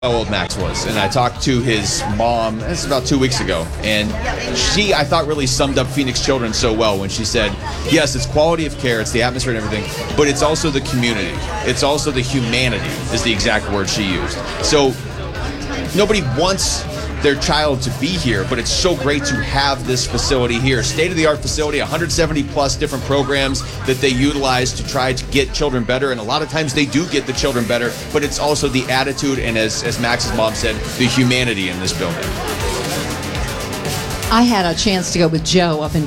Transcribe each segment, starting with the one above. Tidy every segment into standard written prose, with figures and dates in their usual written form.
how old Max was, and I talked to his mom, this is about 2 weeks ago, and she, I thought, really summed up Phoenix Children so well when she said, yes, it's quality of care, it's the atmosphere and everything, but it's also the community. It's also the humanity, is the exact word she used. So nobody wants their child to be here, but it's so great to have this facility here. State-of-the-art facility, 170 plus different programs that they utilize to try to get children better, and a lot of times they do get the children better, but it's also the attitude and, as Max's mom said, the humanity in this building. I had a chance to go with Joe up and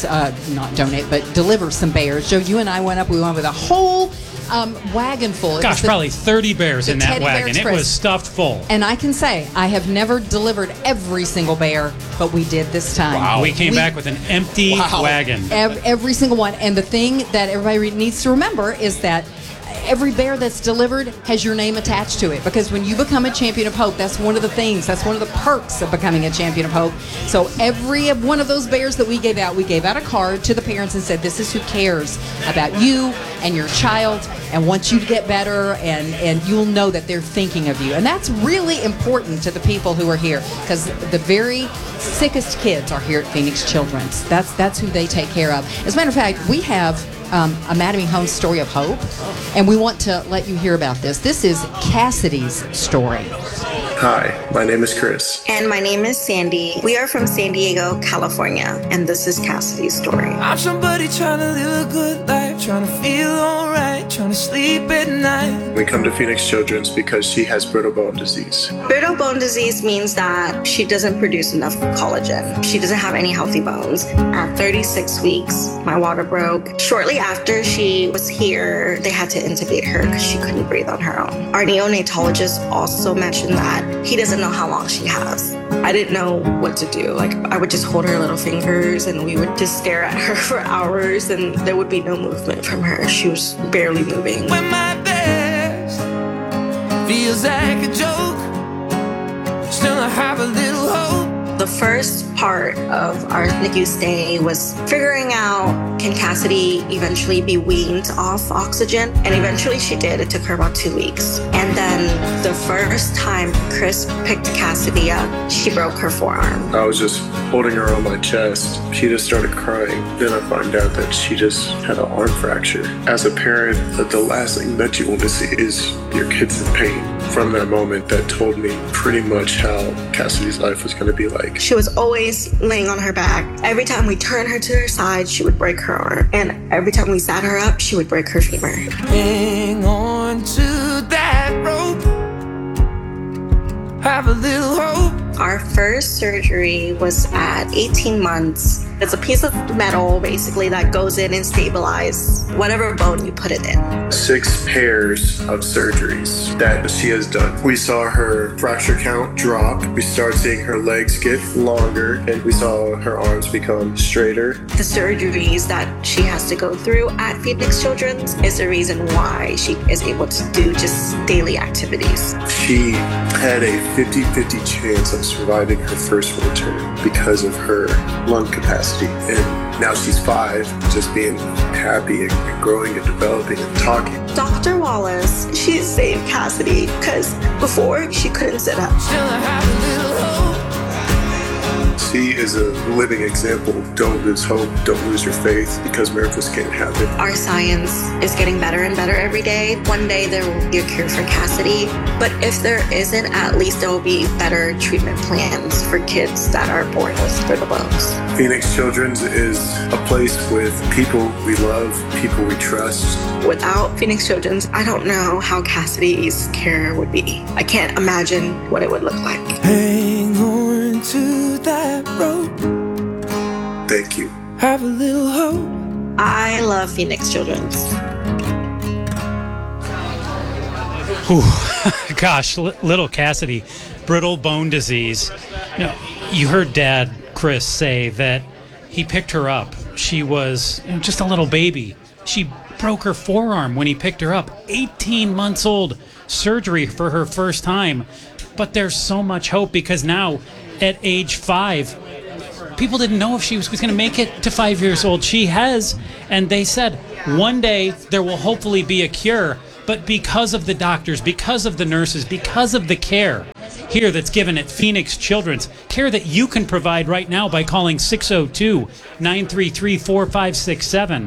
deliver some bears. Joe, you and I went up, we went with a whole wagon full. Gosh, probably 30 bears in that wagon. It was stuffed full. And I can say, I have never delivered every single bear, but we did this time. Wow. We came back with an empty wagon. Every single one. And the thing that everybody needs to remember is that every bear that's delivered has your name attached to it, because when you become a Champion of Hope, that's one of the things, that's one of the perks of becoming a Champion of Hope. So every one of those bears that we gave out a card to the parents and said, this is who cares about you and your child and wants you to get better, and you'll know that they're thinking of you. And that's really important to the people who are here, because the very sickest kids are here at Phoenix Children's. That's who they take care of. As a matter of fact, we have a Mattamy Homes story of hope, and we want to let you hear about this. This is Cassidy's story. Hi, my name is Chris. And my name is Sandy. We are from San Diego, California, and this is Cassidy's story. I'm somebody trying to live a good life, trying to feel alright, trying to sleep at night. We come to Phoenix Children's because she has brittle bone disease. Brittle bone disease means that she doesn't produce enough collagen. She doesn't have any healthy bones. At 36 weeks, my water broke. Shortly after she was here, they had to intubate her because she couldn't breathe on her own. Our neonatologist also mentioned that he doesn't know how long she has. I didn't know what to do. Like, I would just hold her little fingers and we would just stare at her for hours, and there would be no movement from her. She was barely moving. When my best feels like a joke, still I have a little hope. The first part of our NICU stay was figuring out, can Cassidy eventually be weaned off oxygen? And eventually she did. It took her about 2 weeks. And then the first time Chris picked Cassidy up, she broke her forearm. I was just holding her on my chest. She just started crying. Then I find out that she just had an arm fracture. As a parent, the last thing that you want to see is your kids in pain. From that moment, that told me pretty much how Cassidy's life was going to be like. She was always laying on her back. Every time we turned her to her side, she would break her arm. And every time we sat her up, she would break her femur. Hang on to that rope, have a little hope. Our first surgery was at 18 months. It's a piece of metal, basically, that goes in and stabilizes whatever bone you put it in. 6 pairs of surgeries that she has done. We saw her fracture count drop. We started seeing her legs get longer, and we saw her arms become straighter. The surgeries that she has to go through at Phoenix Children's is the reason why she is able to do just daily activities. She had a 50-50 chance of surviving her first winter because of her lung capacity. And now she's 5, just being happy and growing and developing and talking. Dr. Wallace, she saved Cassidy because before she couldn't sit up. Still I have a little hope. She is a living example. Don't lose hope. Don't lose your faith, because miracles can't happen. Our science is getting better and better every day. One day there will be a cure for Cassidy. But if there isn't, at least there will be better treatment plans for kids that are born with brittle bones. Phoenix Children's is a place with people we love, people we trust. Without Phoenix Children's, I don't know how Cassidy's care would be. I can't imagine what it would look like. Hang on to that rope, Thank you. have a little hope. I love Phoenix Children's. Gosh, little Cassidy, brittle bone disease. You heard Dad, Chris, say that he picked her up. She was just a little baby. She broke her forearm when he picked her up. 18 months old, surgery for her first time. But there's so much hope, because now at age 5, people didn't know if she was going to make it to 5 years old. She has, and they said one day there will hopefully be a cure. but because of the doctors, because of the nurses, because of the care here that's given at Phoenix Children's, care that you can provide right now by calling 602-933-4567.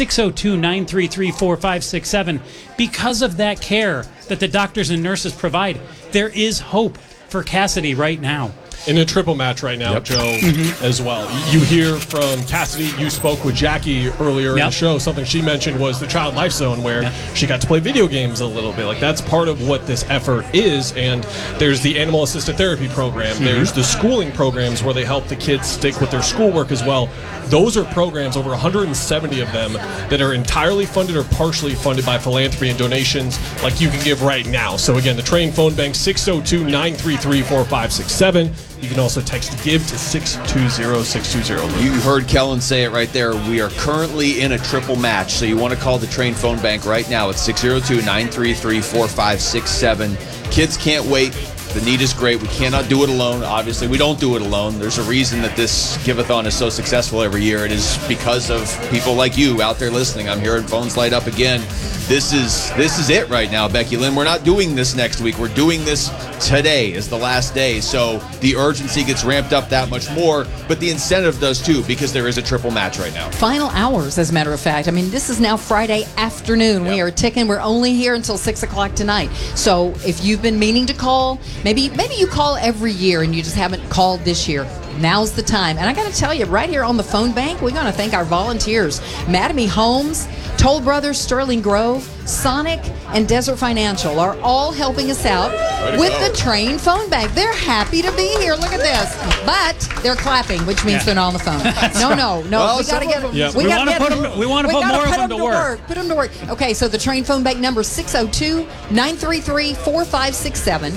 602-933-4567. Because of that care that the doctors and nurses provide, there is hope for Cassidy right now. In a triple match right now, Joe, as well. You hear from Cassidy. You spoke with Jackie earlier in the show. Something she mentioned was the Child Life Zone, where she got to play video games a little bit. Like, that's part of what this effort is. And there's the animal assisted therapy program. There's the schooling programs where they help the kids stick with their schoolwork as well. Those are programs, over 170 of them, that are entirely funded or partially funded by philanthropy and donations like you can give right now. So again, the Train phone bank, 602-933-4567. You can also text GIVE to 620-620. You heard Kellen say it right there. We are currently in a triple match, so you want to call the Train phone bank right now at 602-933-4567. Kids can't wait. The need is great. We cannot do it alone. Obviously, we don't do it alone. There's a reason that this Give-a-thon is so successful every year. It is because of people like you out there listening. I'm hearing phones light up again. This is it right now, Becky Lynn. We're not doing this next week. We're doing this today is the last day. So the urgency gets ramped up that much more, but the incentive does too, because there is a triple match right now. Final hours, as a matter of fact. I mean, this is now Friday afternoon. We are ticking. We're only here until 6 o'clock tonight. So if you've been meaning to call, maybe you call every year and you just haven't called this year. Now's the time. And I got to tell you, right here on the phone bank, we're going to thank our volunteers. Mattamy Homes, Toll Brothers, Sterling Grove, Sonic, and Desert Financial are all helping us out with the Train phone bank. They're happy to be here. Look at this. But they're clapping, which means they're not on the phone. No. Well, we got to get them. We want to put more of them to work. Put them to work. Okay, so the Train phone bank number 602-933-4567.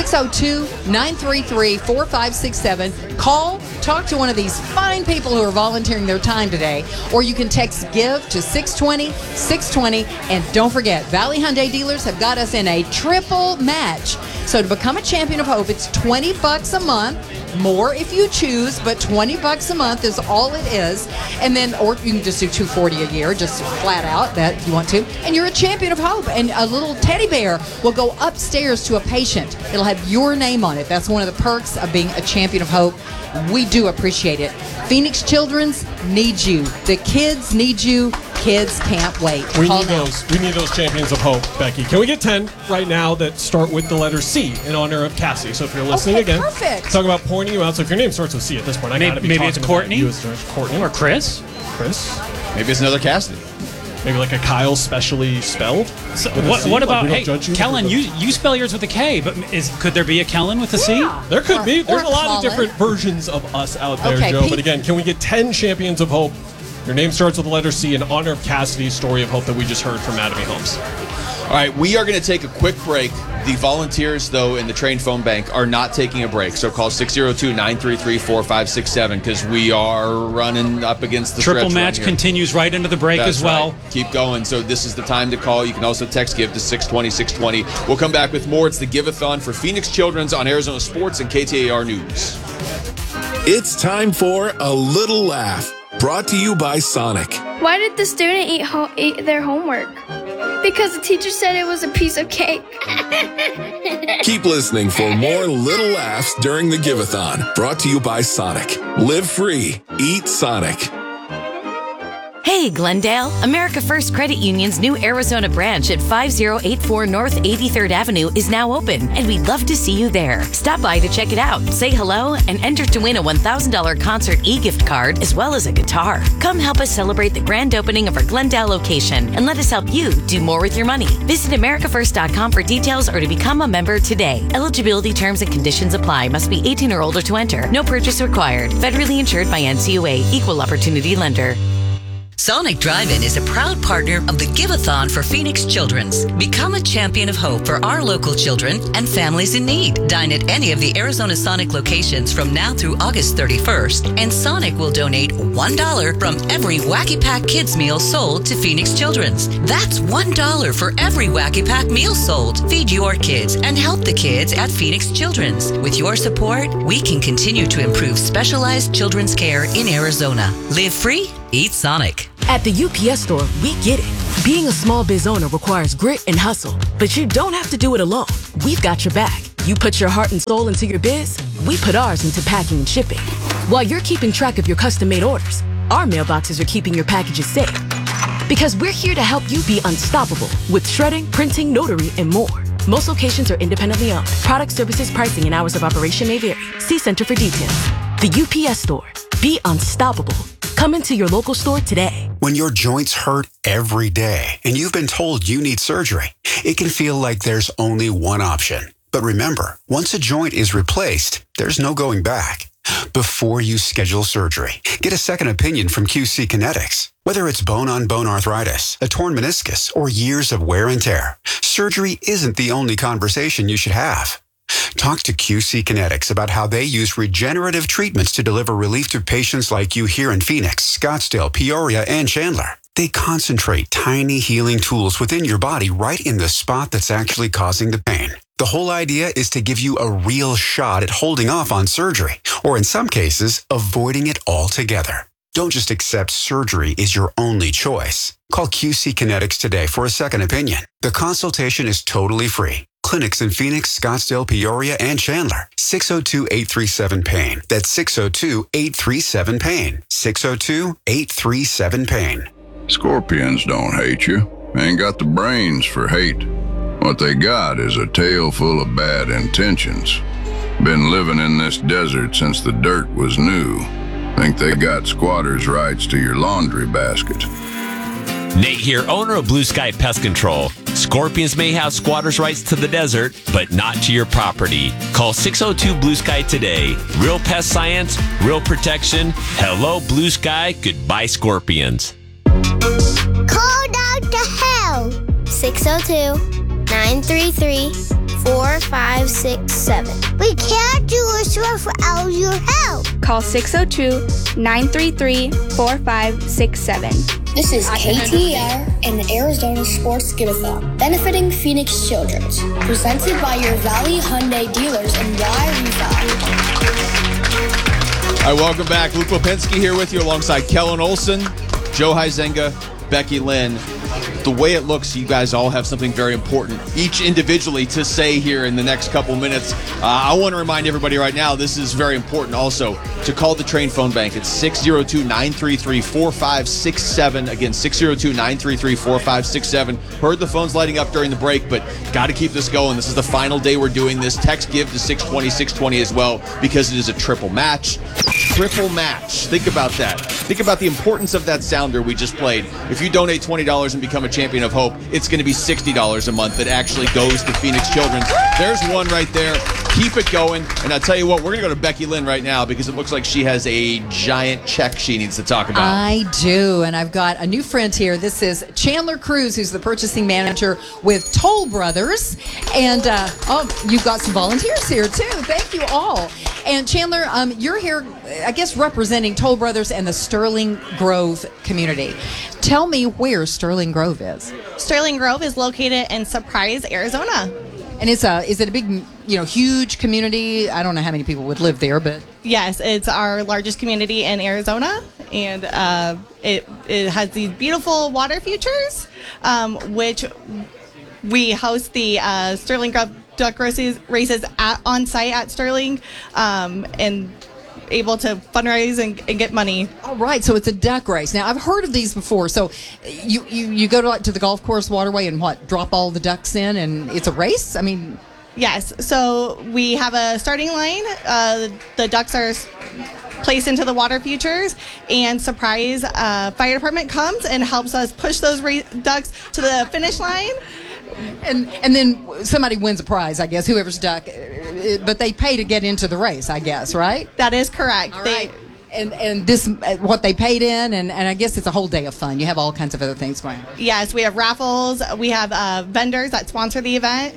602-933-4567. Call, talk to one of these fine people who are volunteering their time today, or you can text GIVE to 620-620. And don't forget, Valley Hyundai dealers have got us in a triple match. So to become a Champion of Hope, it's $20 a month. More if you choose, but $20 a month is all it is. And then, or you can just do $240 a year, just flat out that if you want to. And you're a Champion of Hope. And a little teddy bear will go upstairs to a patient. It'll have your name on it. That's one of the perks of being a Champion of Hope. We do appreciate it. Phoenix Children's needs you. The kids need you. Kids can't wait. We need those Champions of Hope, Becky. Can we get 10 right now that start with the letter C in honor of Cassie? So if you're listening again, perfect. Talk about pointing you out. So if your name starts with C at this point, I gotta be maybe it's Courtney, Courtney or Chris. Maybe it's another Cassidy. Maybe like a Kyle specially spelled. So what about Kellen? You spell yours with a K, but could there be a Kellen with a C? There could be. There's a lot of different versions of us out there, Joe. But again, can we get 10 Champions of Hope? Your name starts with the letter C in honor of Cassidy's story of hope that we just heard from Mattamy Homes. All right, we are going to take a quick break. The volunteers, though, in the Train phone bank are not taking a break. So call 602-933-4567 because we are running up against the triple match continues right into the break as well. Right. Keep going. So this is the time to call. You can also text GIVE to 620-620. We'll come back with more. It's the Give-a-thon for Phoenix Children's on Arizona Sports and KTAR News. It's time for A Little Laugh. Brought to you by Sonic. Why did the student eat their homework? Because the teacher said it was a piece of cake. Keep listening for more little laughs during the Give-a-thon. Brought to you by Sonic. Live free. Eat Sonic. Hey, Glendale. America First Credit Union's new Arizona branch at 5084 North 83rd Avenue is now open, and we'd love to see you there. Stop by to check it out, say hello, and enter to win a $1,000 concert e-gift card as well as a guitar. Come help us celebrate the grand opening of our Glendale location, and let us help you do more with your money. Visit AmericaFirst.com for details or to become a member today. Eligibility terms and conditions apply. Must be 18 or older to enter. No purchase required. Federally insured by NCUA. Equal Opportunity Lender. Sonic Drive-In is a proud partner of the Give-a-thon for Phoenix Children's. Become a champion of hope for our local children and families in need. Dine at any of the Arizona Sonic locations from now through August 31st, and Sonic will donate $1 from every Wacky Pack Kids meal sold to Phoenix Children's. That's $1 for every Wacky Pack meal sold. Feed your kids and help the kids at Phoenix Children's. With your support, we can continue to improve specialized children's care in Arizona. Live free, eat Sonic. At the UPS Store, we get it. Being a small biz owner requires grit and hustle, but you don't have to do it alone. We've got your back. You put your heart and soul into your biz, we put ours into packing and shipping. While you're keeping track of your custom-made orders, our mailboxes are keeping your packages safe. Because we're here to help you be unstoppable with shredding, printing, notary, and more. Most locations are independently owned. Product, services, pricing, and hours of operation may vary. See Center for details. The UPS Store. Be unstoppable. Come into your local store today. When your joints hurt every day and you've been told you need surgery, it can feel like there's only one option. But remember, once a joint is replaced, there's no going back. Before you schedule surgery, get a second opinion from QC Kinetics. Whether it's bone-on-bone arthritis, a torn meniscus, or years of wear and tear, surgery isn't the only conversation you should have. Talk to QC Kinetics about how they use regenerative treatments to deliver relief to patients like you here in Phoenix, Scottsdale, Peoria, and Chandler. They concentrate tiny healing tools within your body right in the spot that's actually causing the pain. The whole idea is to give you a real shot at holding off on surgery, or in some cases, avoiding it altogether. Don't just accept surgery is your only choice. Call QC Kinetics today for a second opinion. The consultation is totally free. Clinics in Phoenix, Scottsdale, Peoria, and Chandler. 602-837-PAIN. That's 602-837-PAIN. 602-837-PAIN. Scorpions don't hate you. Ain't got the brains for hate. What they got is a tail full of bad intentions. Been living in this desert since the dirt was new. Think they got squatters' rights to your laundry basket. Nate here, owner of Blue Sky Pest Control. Scorpions may have squatters' rights to the desert, but not to your property. Call 602 Blue Sky today. Real pest science, real protection. Hello, Blue Sky. Goodbye, Scorpions. Call Dr. Hell. 602-933-4567. We can't do this without your help. Call 602-933-4567. This is KTR and the Arizona Sports Give-A-Thon, benefiting Phoenix Children's, presented by your Valley Hyundai dealers in Y-Refi. All right, welcome back. Luke Lipinski here with you alongside Kellen Olson, Joe Huizenga, Becky Lynn. The way it looks, you guys all have something very important, each individually, to say here in the next couple minutes. I want to remind everybody right now, this is very important also, to call the Train Phone Bank. It's 602-933-4567. Again, 602-933-4567. Heard the phones lighting up during the break, but got to keep this going. This is the final day we're doing this. Text GIVE to 620-620 as well, because it is a triple match. Triple match. Think about that. Think about the importance of that sounder we just played. If you donate $20 and become a Champion of Hope, it's going to be $60 a month that actually goes to Phoenix Children's. There's one right there. Keep it going. And I'll tell you what, we're going to go to Becky Lynn right now because it looks like she has a giant check she needs to talk about. I do, and I've got a new friend here. This is Chandler Cruz, who's the purchasing manager with Toll Brothers. And, you've got some volunteers here, too. Thank you all. And Chandler, you're here, I guess, representing Toll Brothers and the Sterling Grove community. Tell me where Sterling Grove is. Sterling Grove is located in Surprise, Arizona. And is it a big, huge community? I don't know how many people would live there, but yes, it's our largest community in Arizona, and it has these beautiful water features, which we host the Sterling Grove duck races on site at Sterling, and able to fundraise and get money. All right, so it's a duck race. Now, I've heard of these before. So you go to the golf course waterway and drop all the ducks in, and it's a race? I mean... Yes, so we have a starting line. The ducks are placed into the water features, and Surprise Fire Department comes and helps us push those ducks to the finish line. And then somebody wins a prize, I guess, whoever's duck. But they pay to get into the race, I guess, right? That is correct. All right. And this, what they paid in, and I guess it's a whole day of fun. You have all kinds of other things going on. Yes, we have raffles. We have vendors that sponsor the event.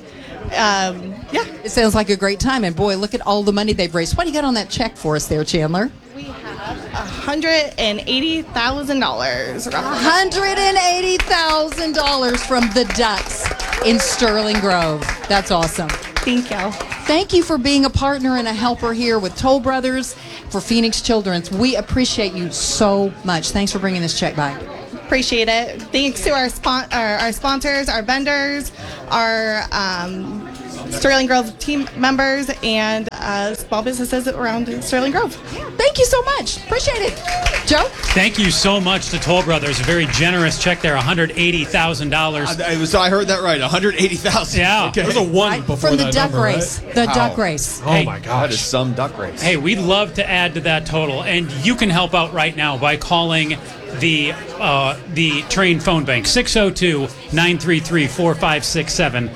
It sounds like a great time. And boy, look at all the money they've raised. What do you got on that check for us there, Chandler? We have $180,000. $180,000 from the Ducks in Sterling Grove. That's awesome. Thank you. Thank you for being a partner and a helper here with Toll Brothers for Phoenix Children's. We appreciate you so much. Thanks for bringing this check by. Appreciate it. Thanks to our sponsors, our vendors, our Sterling Grove team members, and small businesses around Sterling Grove. Thank you so much. Appreciate it. Joe? Thank you so much to Toll Brothers. A very generous check there, $180,000. I heard that right, $180,000. Yeah. Okay. There's a one before From the that duck number, race. right? The How? duck race. Oh my gosh. That is some duck race. Hey, we'd love to add to that total, and you can help out right now by calling the Train phone bank, 602-933-4567.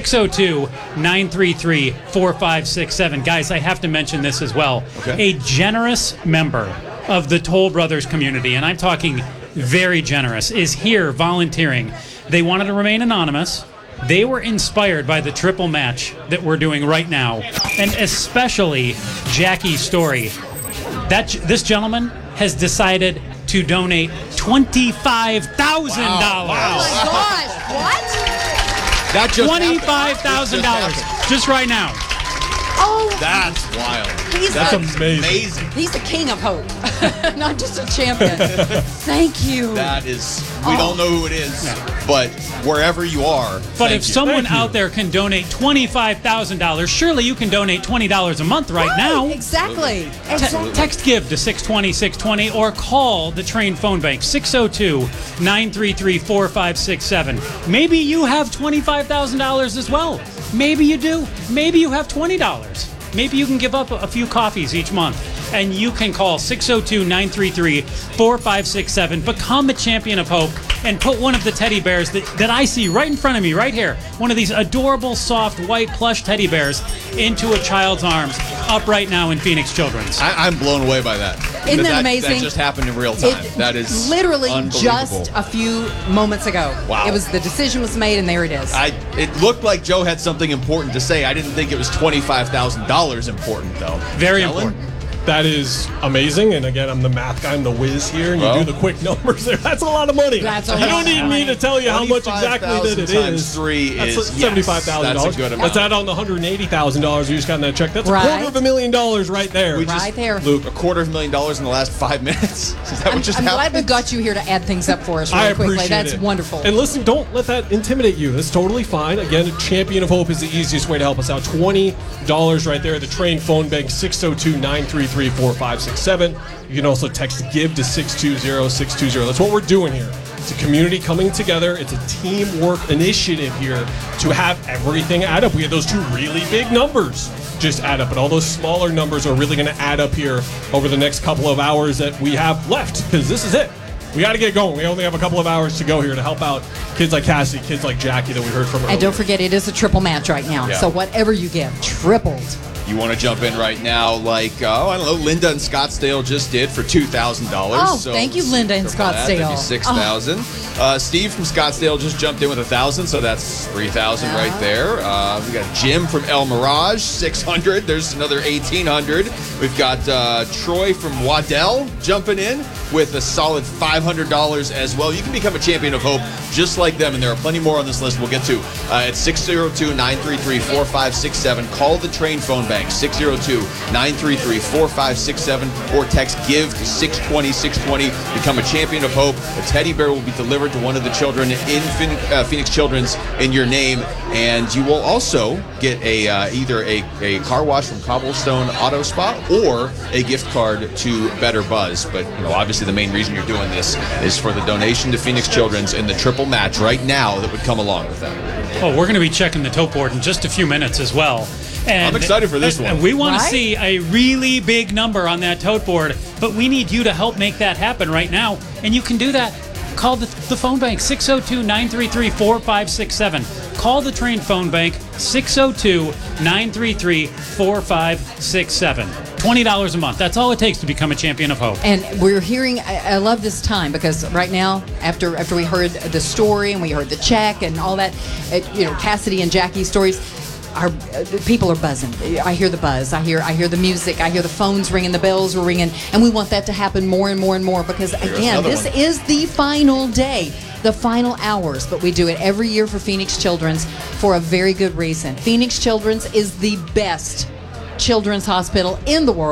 602-933-4567. Guys, I have to mention this as well. Okay. A generous member of the Toll Brothers community, and I'm talking very generous, is here volunteering. They wanted to remain anonymous. They were inspired by the triple match that we're doing right now, and especially Jackie's story. This gentleman has decided to donate $25,000. Oh my gosh. What? That just $25,000 just right now. Oh, That's wild. That's amazing. He's the king of hope, not just a champion. Thank you. That is, we don't know who it is, but wherever you are. But if someone out there can donate $25,000, surely you can donate $20 a month right now. Exactly. Text GIVE to 620-620 or call the Train phone bank, 602-933-4567. Maybe you have $25,000 as well. Maybe you do. Maybe you have $20. Maybe you can give up a few coffees each month. And you can call 602-933-4567. Become a champion of hope and put one of the teddy bears that I see right in front of me, right here, one of these adorable, soft, white plush teddy bears into a child's arms up right now in Phoenix Children's. I'm blown away by that. Isn't that amazing? That just happened in real time. That is literally unbelievable. just a few moments ago. Wow. The decision was made, and there it is. It looked like Joe had something important to say. I didn't think it was $25,000 important, though. Very Ellen? important. That is amazing. And again, I'm the math guy. I'm the whiz here. And you Well. do the quick numbers there. That's a lot of money. That's a you lot don't of need me money. to tell you how much exactly that it times is. 3 That's is $75,000. That's a good amount. Let's add on the $180,000 you just got in that check. That's Right. $250,000 right there. We just, Right there. Luke, $250,000 in the last 5 minutes. Is that what just I'm glad happened? we got you here to add things up for us I really quickly. appreciate That's it. wonderful. And listen, don't let that intimidate you. That's totally fine. Again, Champion of Hope is the easiest way to help us out. $20 right there. The Train phone bank, 602-933-4567. You can also text GIVE to 620-620. That's what we're doing here. It's a community coming together. It's a teamwork initiative here to have everything add up. We had those two really big numbers just add up, and all those smaller numbers are really going to add up here over the next couple of hours that we have left, because this is it. We got to get going. We only have a couple of hours to go here to help out kids like Cassie, kids like Jackie that we heard from earlier. And don't forget, it is a triple match right now. Yeah. So whatever you give, tripled. You want to jump in right now, like, I don't know, Linda in Scottsdale just did for $2,000. Oh, thank you, Linda in triple that, Scottsdale. That'd be $6,000. Steve from Scottsdale just jumped in with $1,000, so that's $3,000 right there. We got Jim from El Mirage, $600. There's another $1,800. We've got Troy from Waddell jumping in with a solid $500 as well. You can become a champion of hope just like them, and there are plenty more on this list we'll get to. At 602-933-4567. Call the Train phone bank, 602-933-4567, or text GIVE to 620-620. Become a champion of hope. A teddy bear will be delivered to one of the children in Phoenix Children's in your name, and you will also get either a car wash from Cobblestone Auto Spa or a gift card to Better Buzz. But obviously the main reason you're doing this is for the donation to Phoenix Children's and the triple match right now that would come along with that. Oh, we're going to be checking the tote board in just a few minutes as well. And, I'm excited for this one. And we want to Right? see a really big number on that tote board, but we need you to help make that happen right now. And you can do that. Call the phone bank, 602-933-4567. Call the Train phone bank, 602-933-4567. $20 a month. That's all it takes to become a champion of hope. And we're hearing, I love this time, because right now, after we heard the story and we heard the check and all that, Cassidy and Jackie's stories, people are buzzing. I hear the buzz. I hear the music. I hear the phones ringing. The bells are ringing. And we want that to happen more and more and more, because, again, this is the final day, the final hours. But we do it every year for Phoenix Children's for a very good reason. Phoenix Children's is the best children's hospital in the world,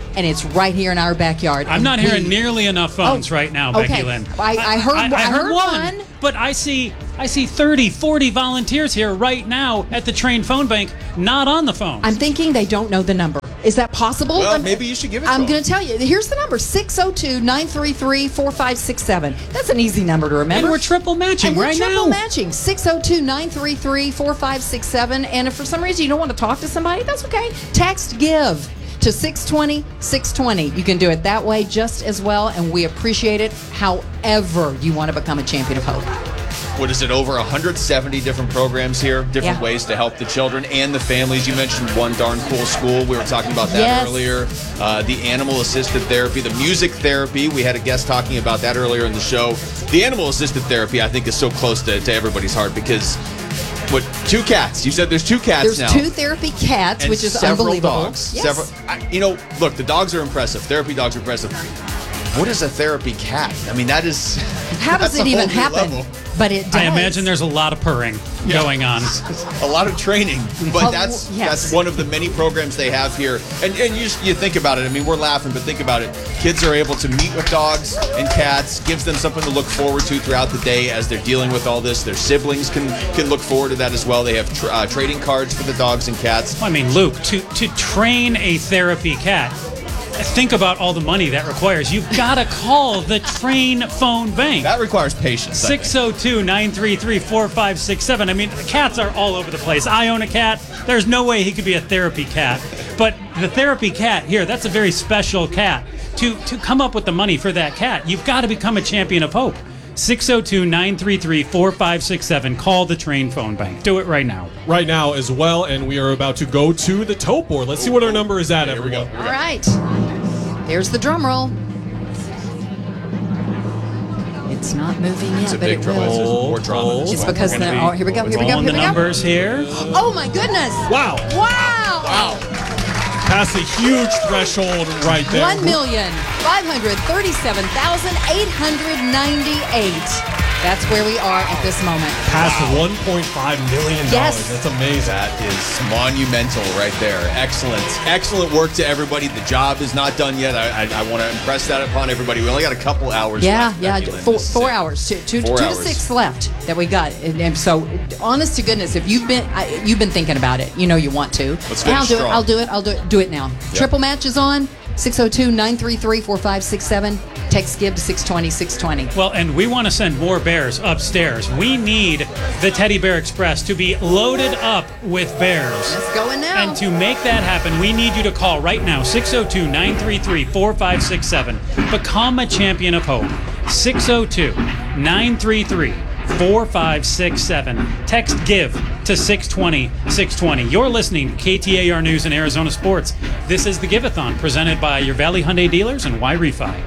and it's right here in our backyard. I'm not hearing nearly enough phones right now, okay. Becky Lynn. I heard one. But I see 30, 40 volunteers here right now at the Train phone bank, not on the phone. I'm thinking they don't know the number. Is that possible? Well, maybe you should give it to I'm them. going to tell you. Here's the number, 602-933-4567. That's an easy number to remember. And we're triple matching right now. We're triple matching, 602-933-4567. And if for some reason you don't want to talk to somebody, that's okay. Text GIVE to 620-620. You can do it that way just as well, and we appreciate it however you want to become a champion of hope. What is it, over 170 different programs here, different ways to help the children and the families. You mentioned one darn cool school. We were talking about that earlier. The animal-assisted therapy, the music therapy. We had a guest talking about that earlier in the show. The animal-assisted therapy, I think, is so close to everybody's heart because, what, 2 cats? You said there's 2 cats now. There's 2 therapy cats, and which is several unbelievable. Dogs. Yes. Look, the dogs are impressive. Therapy dogs are impressive. What is a therapy cat? I mean, that is... How does it even happen? Level. But it does. I imagine there's a lot of purring going on. A lot of training. But that's one of the many programs they have here. And you think about it. I mean, we're laughing, but think about it. Kids are able to meet with dogs and cats, gives them something to look forward to throughout the day as they're dealing with all this. Their siblings can look forward to that as well. They have trading cards for the dogs and cats. I mean, Luke, to train a therapy cat, think about all the money that requires. You've got to call the Train phone bank. That requires patience. 602-933-4567. I mean, cats are all over the place. I own a cat. There's no way he could be a therapy cat. But the therapy cat here, that's a very special cat. To come up with the money for that cat, you've got to become a champion of hope. 602-933-4567. Call the Train phone bank. Do it right now. Right now as well, and we are about to go to the tote board. Let's see what our number is at, everyone. All right. Here's the drum roll. It's not moving yet, but it will. More drama. It's because here we go. The numbers here. Oh my goodness! Wow! That's a huge threshold right there. 1,537,898. That's where we are at this moment. Past $1.5 million. Yes. That's amazing. That is monumental right there. Excellent work to everybody. The job is not done yet. I want to impress that upon everybody. We only got a couple hours left. Yeah. 4 hours. Two to 6 left that we got. And so, honest to goodness, if you've been thinking about it, you know you want to. Let's finish strong. I'll do it. Do it now. Yep. Triple match is on. 602-933-4567. Text GIVE to 620-620. Well, and we want to send more bears upstairs. We need the Teddy Bear Express to be loaded up with bears. It's going now. And to make that happen, we need you to call right now, 602-933-4567. Become a champion of hope. 602-933-4567. Text GIVE to 620-620. You're listening to KTAR News and Arizona Sports. This is the Give-a-thon presented by your Valley Hyundai dealers and Y-Refi.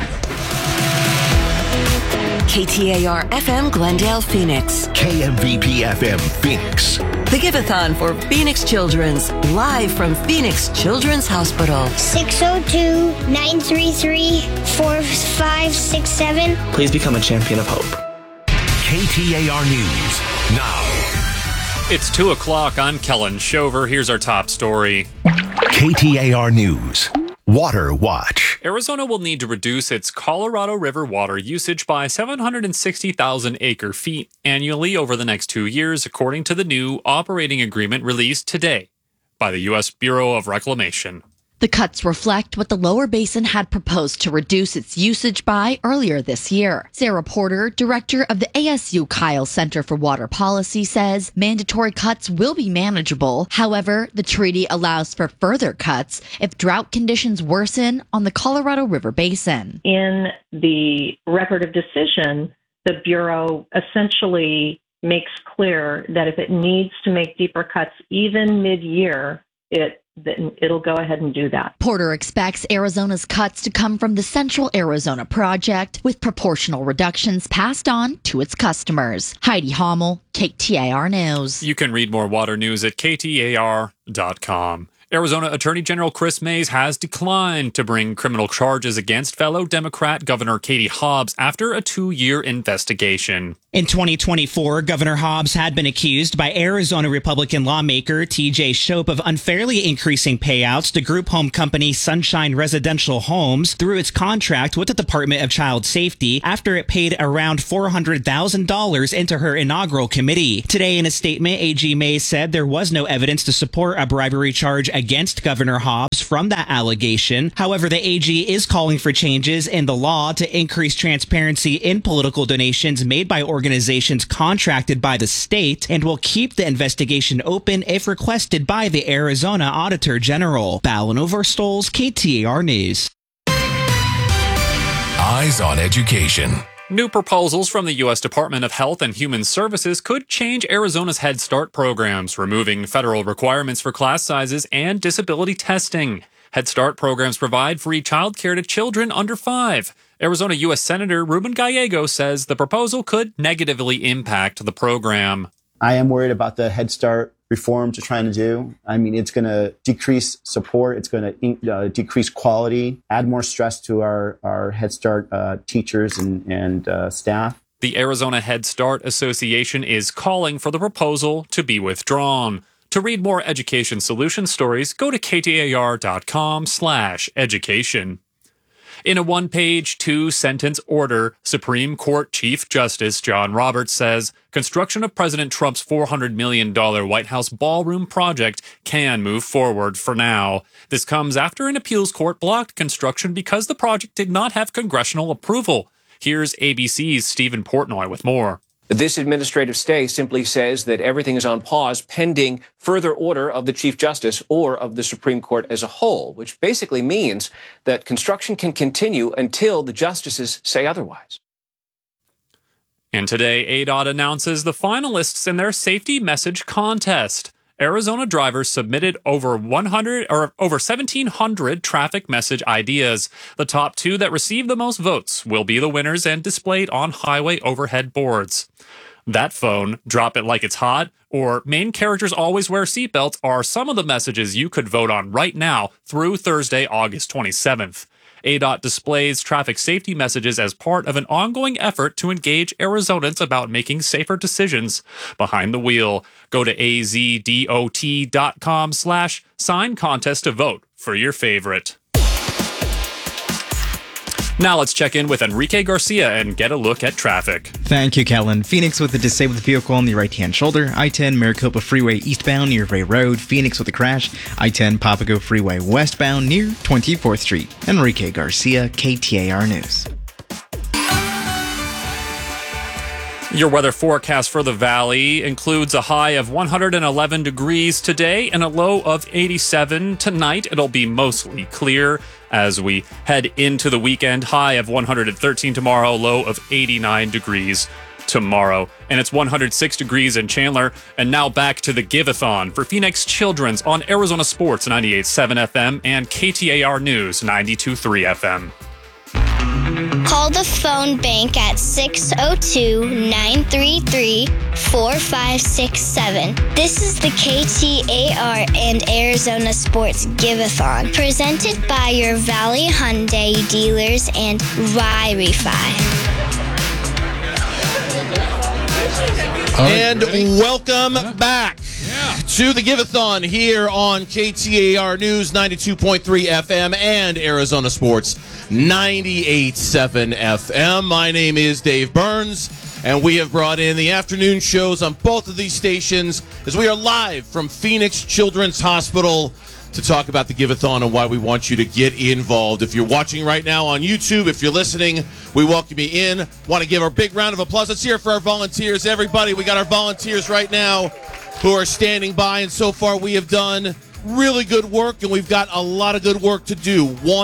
KTAR FM Glendale, Phoenix. KMVP FM Phoenix. The Give-a-thon for Phoenix Children's, live from Phoenix Children's Hospital. 602-933-4567. Please become a champion of hope. KTAR News now. It's 2 o'clock. I'm Kellen Shover. Here's our top story. KTAR News. Water Watch. Arizona will need to reduce its Colorado River water usage by 760,000 acre-feet annually over the next 2 years, according to the new operating agreement released today by the U.S. Bureau of Reclamation. The cuts reflect what the Lower Basin had proposed to reduce its usage by earlier this year. Sarah Porter, director of the ASU Kyle Center for Water Policy, says mandatory cuts will be manageable. However, the treaty allows for further cuts if drought conditions worsen on the Colorado River Basin. In the record of decision, the Bureau essentially makes clear that if it needs to make deeper cuts even mid-year, it'll go ahead and do that. Porter expects Arizona's cuts to come from the Central Arizona Project, with proportional reductions passed on to its customers. Heidi Hommel, KTAR News. You can read more water news at KTAR.com. Arizona Attorney General Chris Mays has declined to bring criminal charges against fellow Democrat Governor Katie Hobbs after a 2-year investigation. In 2024, Governor Hobbs had been accused by Arizona Republican lawmaker TJ Shope of unfairly increasing payouts to group home company Sunshine Residential Homes through its contract with the Department of Child Safety after it paid around $400,000 into her inaugural committee. Today, in a statement, AG Mays said there was no evidence to support a bribery charge against Governor Hobbs from that allegation. However, the AG is calling for changes in the law to increase transparency in political donations made by organizations contracted by the state and will keep the investigation open if requested by the Arizona Auditor General. Balino Verstoles, KTAR News. Eyes on Education. New proposals from the U.S. Department of Health and Human Services could change Arizona's Head Start programs, removing federal requirements for class sizes and disability testing. Head Start programs provide free childcare to children under 5. Arizona U.S. Senator Ruben Gallego says the proposal could negatively impact the program. I am worried about the Head Start reforms you're trying to do. I mean, it's going to decrease support. It's going to decrease quality, add more stress to our Head Start teachers and staff. The Arizona Head Start Association is calling for the proposal to be withdrawn. To read more education solution stories, go to ktar.com/education. In a one-page, 2-sentence order, Supreme Court Chief Justice John Roberts says construction of President Trump's $400 million White House ballroom project can move forward for now. This comes after an appeals court blocked construction because the project did not have congressional approval. Here's ABC's Stephen Portnoy with more. This administrative stay simply says that everything is on pause pending further order of the Chief Justice or of the Supreme Court as a whole, which basically means that construction can continue until the justices say otherwise. And today, ADOT announces the finalists in their safety message contest. Arizona drivers submitted over 1,700 traffic message ideas. The top 2 that receive the most votes will be the winners and displayed on highway overhead boards. That phone, drop it like it's hot, or main characters always wear seatbelts are some of the messages you could vote on right now through Thursday, August 27th. ADOT displays traffic safety messages as part of an ongoing effort to engage Arizonans about making safer decisions behind the wheel. Go to azdot.com/sign contest to vote for your favorite. Now let's check in with Enrique Garcia and get a look at traffic. Thank you, Kellen. Phoenix with a disabled vehicle on the right-hand shoulder. I-10 Maricopa Freeway eastbound near Ray Road. Phoenix with a crash. I-10 Papago Freeway westbound near 24th Street. Enrique Garcia, KTAR News. Your weather forecast for the valley includes a high of 111 degrees today and a low of 87. Tonight, it'll be mostly clear as we head into the weekend. High of 113 tomorrow, low of 89 degrees tomorrow. And it's 106 degrees in Chandler. And now back to the Give-a-thon for Phoenix Children's on Arizona Sports 98.7 FM and KTAR News 92.3 FM. Call the phone bank at 602-933-4567. This is the KTAR and Arizona Sports Give-a-thon, presented by your Valley Hyundai dealers and Wi-Fi. And welcome back to the Give-a-thon here on KTAR News 92.3 FM and Arizona Sports 98.7 FM. My name is Dave Burns, and we have brought in the afternoon shows on both of these stations as we are live from Phoenix Children's Hospital to talk about the Give-a-thon and why we want you to get involved. If you're watching right now on YouTube, if you're listening, we welcome you in. Want to give a big round of applause. Let's hear it for our volunteers. Everybody, we got our volunteers right now who are standing by, and so far we have done really good work, and we've got a lot of good work to do.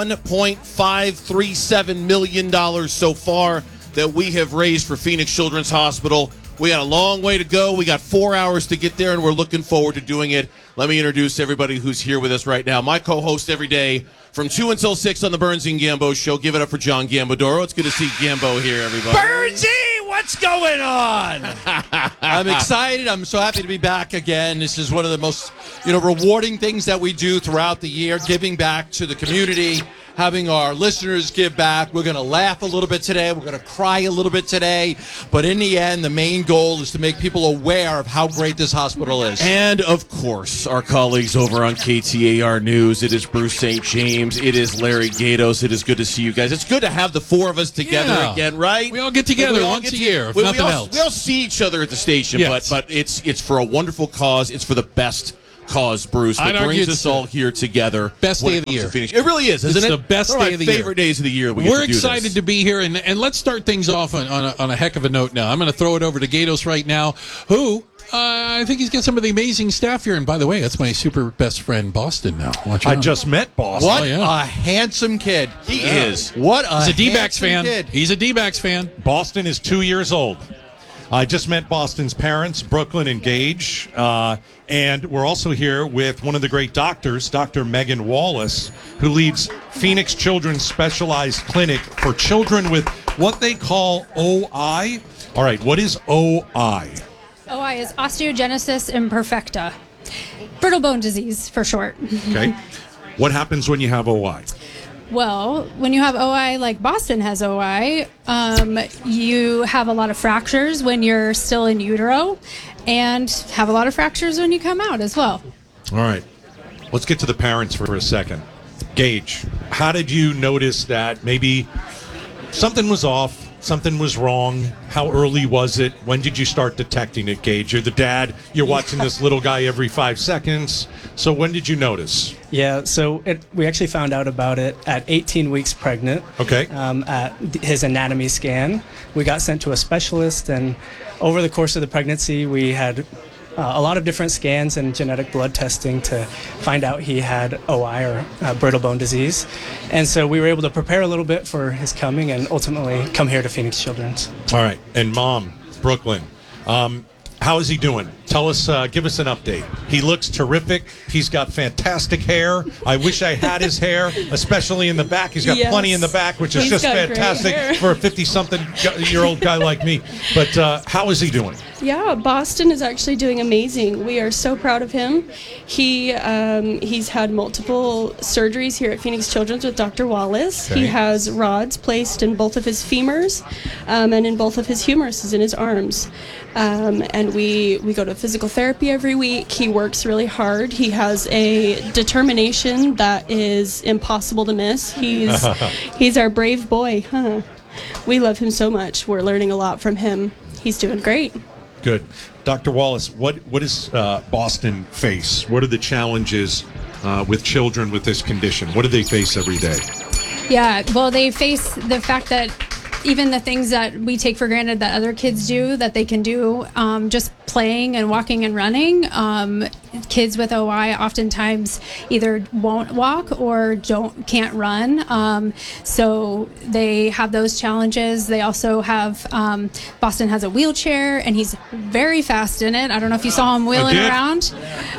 $1.537 million so far that we have raised for Phoenix Children's Hospital. We got a long way to go. We got 4 hours to get there, and we're looking forward to doing it. Let me introduce everybody who's here with us right now. My co-host every day from 2 until 6 on the Burns and Gambo Show. Give it up for John Gambadoro. It's good to see Gambo here, everybody. Burnsy, what's What's going on? I'm excited. I'm so happy to be back again. This is one of the most, rewarding things that we do throughout the year, giving back to the community, having our listeners give back. We're going to laugh a little bit today. We're going to cry a little bit today. But in the end, the main goal is to make people aware of how great this hospital is. And, of course, our colleagues over on KTAR News. It is Bruce St. James. It is Larry Gatos. It is good to see you guys. It's good to have the four of us together again, right? We all get together once a year, if nothing else. We all see each other at the station, but it's for a wonderful cause. It's for the best cause, Bruce, that brings us all here together. Best day of the year. It really is, isn't it? It's the best day of the year. Favorite days of the year. We're excited to be here, and let's start things off on a heck of a note now. I'm going to throw it over to Gatos right now, who I think he's got some of the amazing staff here. And by the way, that's my super best friend, Boston, now. I just met Boston. What a handsome kid. He is. What a He's a D-backs fan. kid. He's a D-backs fan. Boston is 2 years old. I just met Boston's parents, Brooklyn and Gage, and we're also here with one of the great doctors, Dr. Megan Wallace, who leads Phoenix Children's Specialized Clinic for children with what they call OI. All right, what is OI? OI is osteogenesis imperfecta, brittle bone disease for short. Okay. What happens when you have OI? Well, when you have OI like Boston has OI, you have a lot of fractures when you're still in utero and have a lot of fractures when you come out as well. All right. Let's get to the parents for a second. Gage, how did you notice that maybe something was off? Something was wrong. How early was it? When did you start detecting it, Gage? You're the dad. You're watching this little guy every 5 seconds. So when did you notice? Yeah, so we actually found out about it at 18 weeks pregnant. Okay. At his anatomy scan. We got sent to a specialist, and over the course of the pregnancy, we had a lot of different scans and genetic blood testing to find out he had OI, or brittle bone disease. And so we were able to prepare a little bit for his coming and ultimately come here to Phoenix Children's. All right. And Mom, Brooklyn, how is he doing? Tell us, give us an update. He looks terrific. He's got fantastic hair. I wish I had his hair, especially in the back. He's got plenty in the back, which is just fantastic for a 50-something-year-old guy like me. But how is he doing? Yeah, Boston is actually doing amazing. We are so proud of him. He's had multiple surgeries here at Phoenix Children's with Dr. Wallace. Okay. He has rods placed in both of his femurs and in both of his humeruses in his arms. And we go to physical therapy every week. He works really hard. He has a determination that is impossible to miss. He's our brave boy, huh? We love him so much. We're learning a lot from him. He's doing great. Good. Dr. Wallace, what does Boston face? What are the challenges with children with this condition? What do they face every day? Yeah, well, they face the fact that even the things that we take for granted that other kids do, that they can do, just playing and walking and running. Kids with OI oftentimes either won't walk or can't run. So they have those challenges. They also have, Boston has a wheelchair, and he's very fast in it. I don't know if you saw him wheeling around.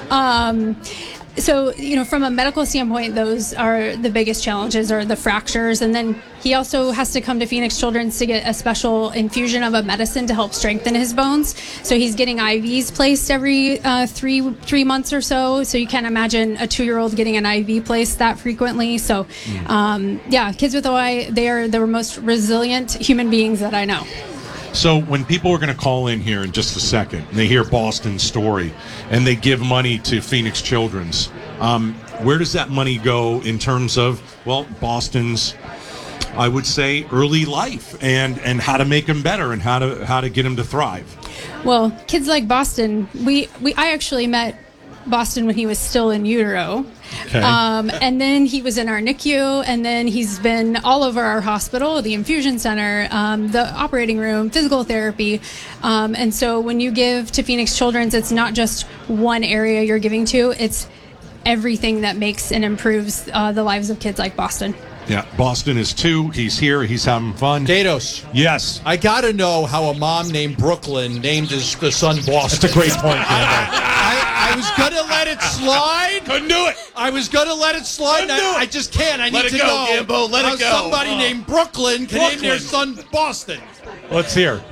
So, from a medical standpoint, those are the biggest challenges, are the fractures. And then he also has to come to Phoenix Children's to get a special infusion of a medicine to help strengthen his bones. So he's getting IVs placed every three months or so. So you can't imagine a 2-year-old getting an IV placed that frequently. So, kids with OI, they are the most resilient human beings that I know. So when people are going to call in here in just a second, and they hear Boston's story, and they give money to Phoenix Children's, where does that money go in terms of, Boston's, I would say, early life and how to make him better and how to get him to thrive? Well, kids like Boston, I actually met Boston when he was still in utero. Okay. And then he was in our NICU, and then he's been all over our hospital, the infusion center, the operating room, physical therapy. And so when you give to Phoenix Children's, it's not just one area you're giving to, it's everything that makes and improves the lives of kids like Boston. Yeah, Boston is 2. He's here. He's having fun. Gatos. Yes. I got to know how a mom named Brooklyn named the son Boston. That's a great point, I was going to let it slide. Couldn't do it. I was going to let it slide. I just can't. I need to know Gimbo. Let it go. Somebody named Brooklyn can name their son Boston. Let's hear.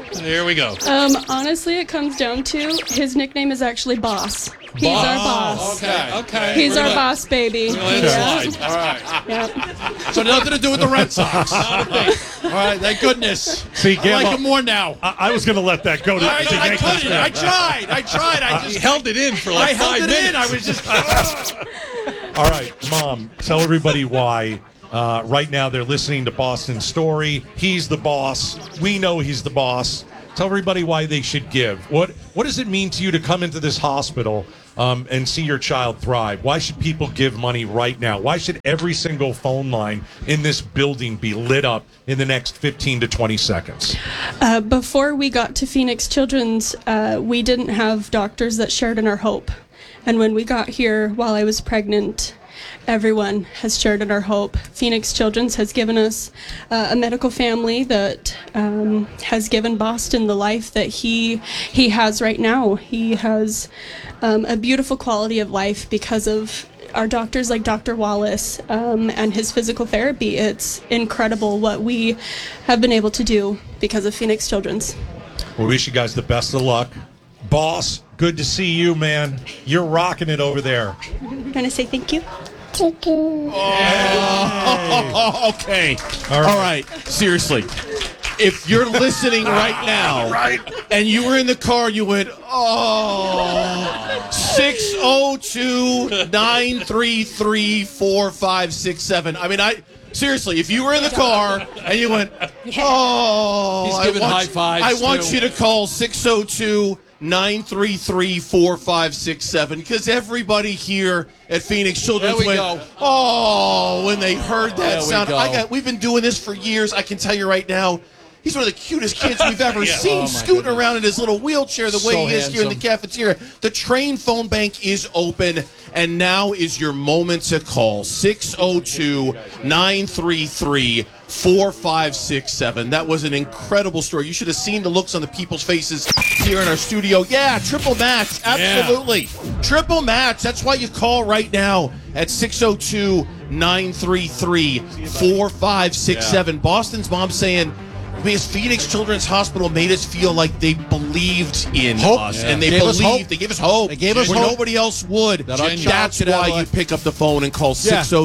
There we go. Honestly, it comes down to his nickname is actually Boss. He's our boss. Okay. He's our boss, baby. Let it slide. All right. Yep. So nothing to do with the Red Sox. Not a thing. All right, thank goodness. See, I like him more now. I was going to let that go. I couldn't. I tried. I just held it in for like 5 minutes. I was just. All right, Mom, tell everybody why. Right now, they're listening to Boston's story. He's the boss. We know he's the boss. Tell everybody why they should give. What does it mean to you to come into this hospital and see your child thrive? Why should people give money right now? Why should every single phone line in this building be lit up in the next 15 to 20 seconds? Before we got to Phoenix Children's, we didn't have doctors that shared in our hope. And when we got here while I was pregnant, everyone has shared in our hope. Phoenix Children's has given us a medical family that has given Boston the life that he has right now. He has a beautiful quality of life because of our doctors like Dr. Wallace and his physical therapy. It's incredible what we have been able to do because of Phoenix Children's. We wish you guys the best of luck. Boss, good to see you, man. You're rocking it over there. Gonna say thank you. Okay. All right. Seriously. If you're listening right now, and you were in the car, you went, 602-933-4567. I mean, seriously, if you were in the car and you went, He's giving high fives. I want you to call 602-933-4567 because everybody here at Phoenix Children's There we went, go. when they heard that There we sound. go. We've been doing this for years. I can tell you right now, he's one of the cutest kids we've ever seen, scooting around in his little wheelchair the way So he is here in the handsome. cafeteria. The train phone bank is open, and now is your moment to call 602-933-4567. That was an incredible story. You should have seen the looks on the people's faces here in our studio. Yeah, triple match. Absolutely. Triple match. That's why you call right now at 602-933-4567. Boston's mom saying, because Phoenix Children's Hospital made us feel like they believed in us, and they Gave us hope. They gave us hope. They gave us where hope. nobody else would. That our child That's could have why you life. pick up the phone and call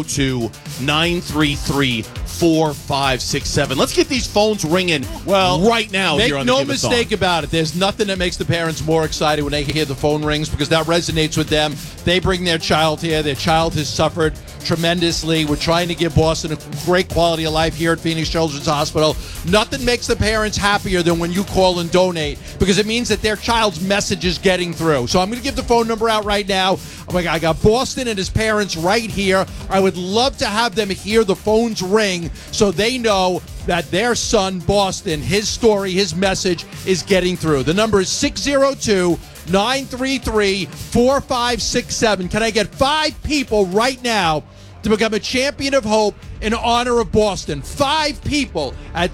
602-933-4567. Let's get these phones ringing right now. Make here on the no Give Us All. mistake about it. There's nothing that makes the parents more excited when they hear the phone rings because that resonates with them. They bring their child here. Their child has suffered tremendously. We're trying to give Boston a great quality of life here at Phoenix Children's Hospital. Nothing makes the parents happier than when you call and donate because it means that their child's message is getting through. So I'm going to give the phone number out right now. Oh my God, I got Boston and his parents right here. I would love to have them hear the phones ring so they know that their son, Boston, his story, his message is getting through. The number is 602-933-4567. Can I get 5 people right now to become a champion of hope in honor of Boston? 5 people at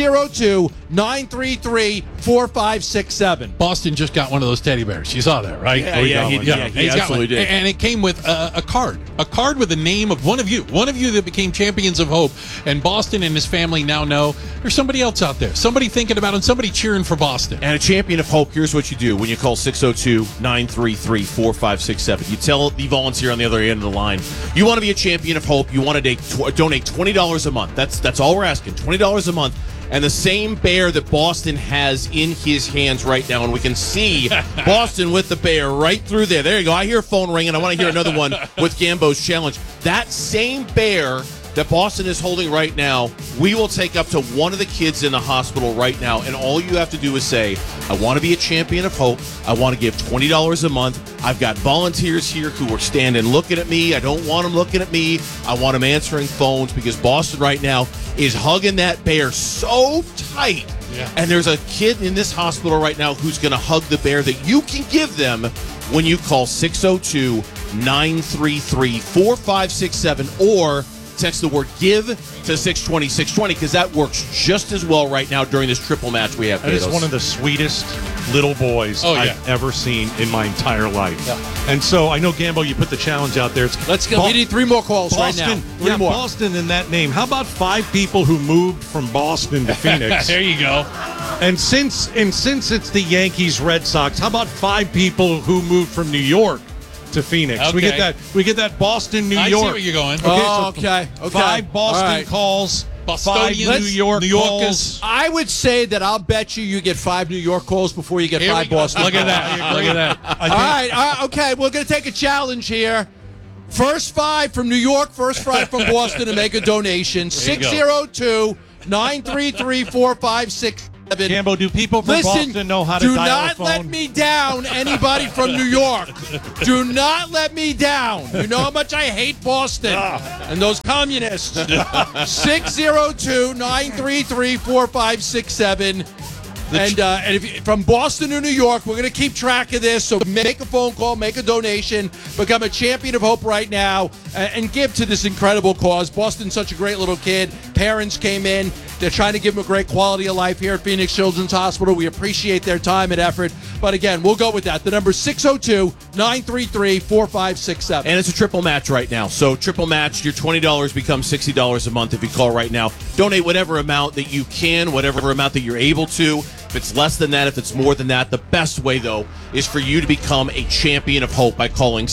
602-933-4567. Boston just got one of those teddy bears. You saw that, right? He He's got absolutely one. did. And it came with a card with the name of one of you that became champions of hope. And Boston and his family now know there's somebody else out there, somebody thinking about him, somebody cheering for Boston. And a champion of hope, here's what you do when you call 602-933-4567. You tell the volunteer on the other end of the line, you want to be a champion of hope, you want to donate $20 a month. That's all we're asking, $20 a month. And the same bear that Boston has in his hands right now, and we can see Boston with the bear right through there. There you go. I hear a phone ringing. I want to hear another one with Gambo's challenge. That same bear that Boston is holding right now, we will take up to one of the kids in the hospital right now, and all you have to do is say, I want to be a champion of hope. I want to give $20 a month. I've got volunteers here who are standing looking at me. I don't want them looking at me. I want them answering phones because Boston right now is hugging that bear so tight. Yeah. And there's a kid in this hospital right now who's going to hug the bear that you can give them when you call 602-933-4567 or text the word give to 620-620 because that works just as well right now during this triple match we have. That is one of the sweetest little boys I've ever seen in my entire life. Yeah. And so I know, Gambo, you put the challenge out there. Let's go. We need 3 more calls Boston, right now. 3 more. Boston in that name. How about 5 people who moved from Boston to Phoenix? There you go. And since it's the Yankees Red Sox, how about 5 people who moved from New York to Phoenix? Okay. We get that Boston, New I York. see where you're going. Okay. 5 Boston calls. 5 Bostonians, New York New Yorkers. calls. I would say that I'll bet you get 5 New York calls before you get Here 5 we go. Boston. Look at calls. that. Look at that. All right. Okay. We're going to take a challenge here. First 5 from New York, first 5 from Boston to make a donation. 602-933-4567. Cambo, do people from Boston know how to do dial a not phone? let me down, anybody from New York. Do not let me down. You know how much I hate Boston and those communists. 602-933-4567. And if you, from Boston to New York, we're going to keep track of this. So make a phone call, make a donation, become a champion of hope right now, and give to this incredible cause. Boston's such a great little kid. Parents came in. They're trying to give him a great quality of life here at Phoenix Children's Hospital. We appreciate their time and effort. But again, we'll go with that. The number is 602-933-4567. And it's a triple match right now. So triple match, your $20 becomes $60 a month if you call right now. Donate whatever amount that you can, whatever amount that you're able to. If it's less than that, if it's more than that, the best way, though, is for you to become a champion of hope by calling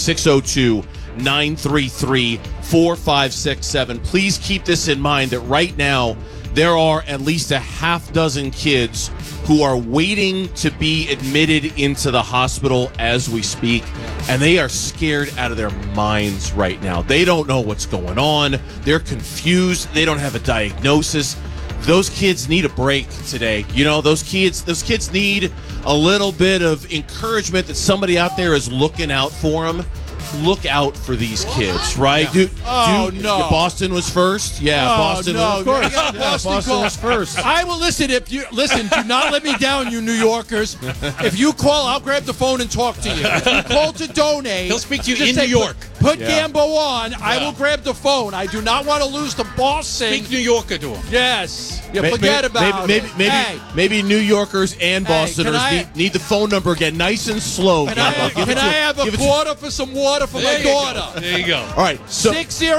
602-933-4567. Please keep this in mind that right now there are at least a half dozen kids who are waiting to be admitted into the hospital as we speak, and they are scared out of their minds right now. They don't know what's going on. They're confused. They don't have a diagnosis. Those kids need a break today. You know, those kids need a little bit of encouragement that somebody out there is looking out for them. Look out for these kids, right? No. Boston was first. Yeah, Boston. No. Of course. Boston was first. I will listen. Do not let me down, you New Yorkers. If you call, I'll grab the phone and talk to you. If you call to donate, He'll speak to you just in say, New York. Put Gambo on. I will grab the phone. I do not want to lose to Boston. Speak New Yorker to him. Yes. Yeah, forget about it. Maybe New Yorkers and Bostoners I- need the phone number again, nice and slow. Can I have a quarter for some water for my daughter? There you go. All right, so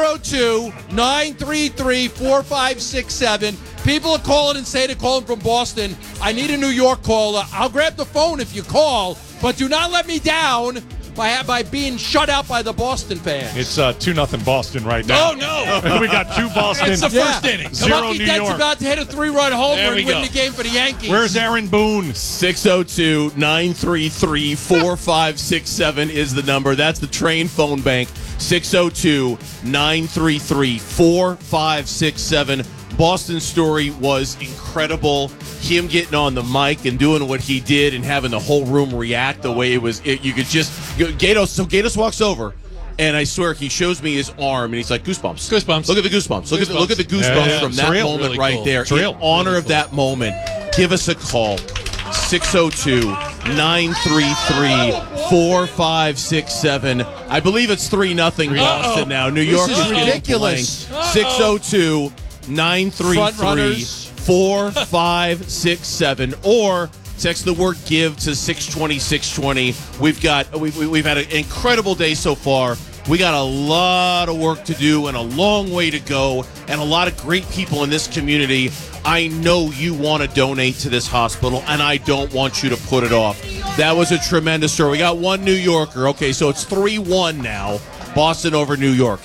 602-933-4567. People are calling and say they're calling from Boston. I need a New York caller. I'll grab the phone if you call, but do not let me down by being shut out by the Boston fans. It's 2-0 Boston right now. Oh, no. We got 2 Boston. It's the first inning. 0 Lucky New Dett's York. about to hit a 3-run homer There we and win go. the game for the Yankees. Where's Aaron Boone? 602-933-4567 is the number. That's the Train phone bank. 602-933-4567. Boston's story was incredible. Him getting on the mic and doing what he did and having the whole room react the way it was. You could just Gatos walks over, and I swear he shows me his arm, and he's like, goosebumps. Goosebumps. Look at the goosebumps. Look at the goosebumps Yeah, from it's that real. moment Really right cool. there. It's real. In honor of that moment, give us a call. 602-933-4567. I believe it's 3-0 Boston now. New York is is getting ridiculous. blanked. 602-933-4567 or text the word give to 620-620. We've had an incredible day so far. We got a lot of work to do and a long way to go and a lot of great people in this community. I know you want to donate to this hospital, and I don't want you to put it off. That was a tremendous story. We got one New Yorker. Okay, so it's 3-1 now. Boston over New York.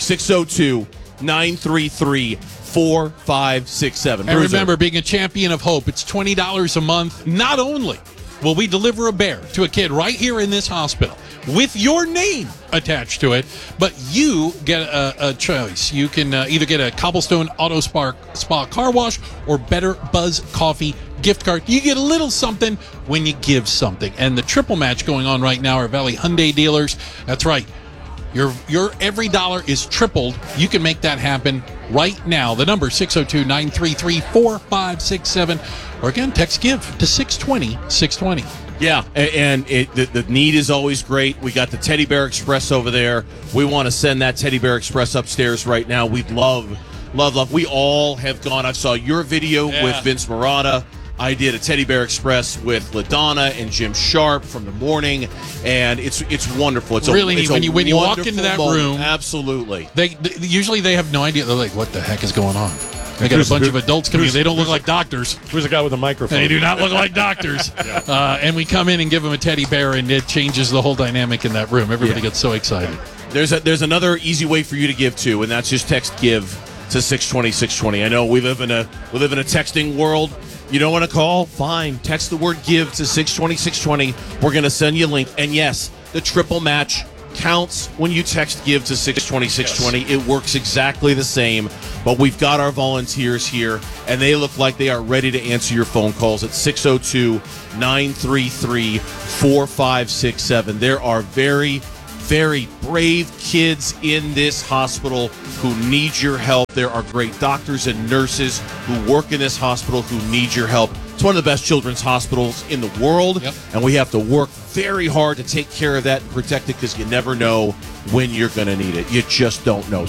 602-933-4567. And remember, being a champion of hope, it's $20 a month. Not only will we deliver a bear to a kid right here in this hospital with your name attached to it, but you get a choice. You can either get a Cobblestone Auto Spa car wash or Better Buzz Coffee gift card. You get a little something when you give something. And the triple match going on right now are Valley Hyundai dealers. That's right. Your every dollar is tripled. You can make that happen right now. The number is 602-933-4567. Or again, text GIVE to 620-620. Yeah, and the need is always great. We got the Teddy Bear Express over there. We want to send that Teddy Bear Express upstairs right now. We'd love. We all have gone. I saw your video with Vince Marotta. I did a Teddy Bear Express with LaDonna and Jim Sharp from the morning, and it's wonderful. It's really neat. When you walk into that room, absolutely. They usually they have no idea. They're like, "What the heck is going on?" They got a bunch of adults coming in. They don't look like doctors. Who's the guy with a microphone? They do not look like doctors. And we come in and give them a teddy bear, and it changes the whole dynamic in that room. Everybody gets so excited. There's another easy way for you to give to, and that's just text GIVE to 620-620. I know we live in a texting world. You don't want to call? Fine. Text the word GIVE to 620-620. We're going to send you a link. And yes, the triple match counts when you text GIVE to 620-620. Yes. It works exactly the same. But we've got our volunteers here, and they look like they are ready to answer your phone calls at 602-933-4567. There are very, very brave kids in this hospital who need your help. There are great doctors and nurses who work in this hospital who need your help. It's one of the best children's hospitals in the world, and we have to work very hard to take care of that and protect it because you never know when you're going to need it. You just don't know.